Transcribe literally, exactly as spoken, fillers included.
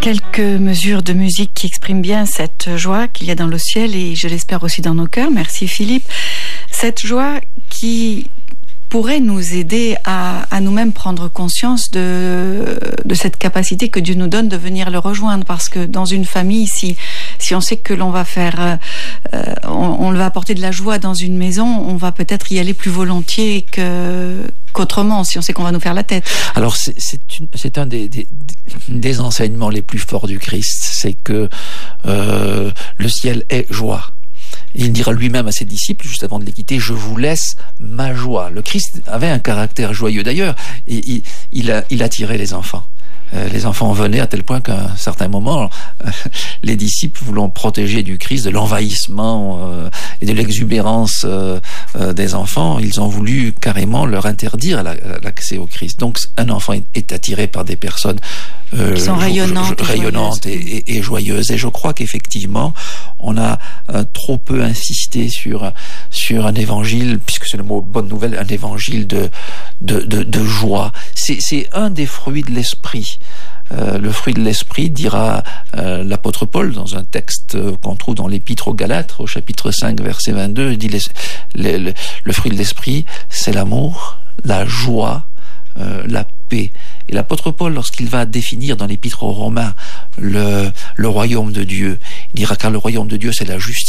Quelques mesures de musique qui expriment bien cette joie qu'il y a dans le ciel et je l'espère aussi dans nos cœurs. Merci Philippe. Cette joie qui pourrait nous aider à, à nous-mêmes prendre conscience de, de cette capacité que Dieu nous donne de venir le rejoindre. Parce que dans une famille, si, si on sait que l'on va faire, euh, on, on va apporter de la joie dans une maison, on va peut-être y aller plus volontiers que... qu'autrement, si on sait qu'on va nous faire la tête. Alors, c'est, c'est, une, c'est un des, des, des enseignements les plus forts du Christ, c'est que euh, le ciel est joie. Il dira lui-même à ses disciples, juste avant de les quitter, « Je vous laisse ma joie ». Le Christ avait un caractère joyeux. D'ailleurs, il, il, a, il attirait les enfants. Euh, les enfants venaient à tel point qu'à un certain moment, euh, les disciples, voulant protéger du Christ de l'envahissement euh, et de l'exubérance euh, euh, des enfants, ils ont voulu carrément leur interdire la, l'accès au Christ. Donc un enfant est, est attiré par des personnes euh, qui sont rayonnantes, jo- jo- rayonnantes et, et, et joyeuses. Et je crois qu'effectivement, on a euh, trop peu insisté sur sur un évangile, puisque c'est le mot bonne nouvelle, un évangile de de de, de joie. C'est c'est un des fruits de l'esprit. Euh, le fruit de l'esprit, dira euh, l'apôtre Paul dans un texte euh, qu'on trouve dans l'épître aux Galates, au chapitre cinq, verset vingt-deux, il dit les, les, le, le fruit de l'esprit, c'est l'amour, la joie, euh, la paix. Et l'apôtre Paul, lorsqu'il va définir dans l'épître aux Romains le, le royaume de Dieu, il dira car le royaume de Dieu, c'est la justice,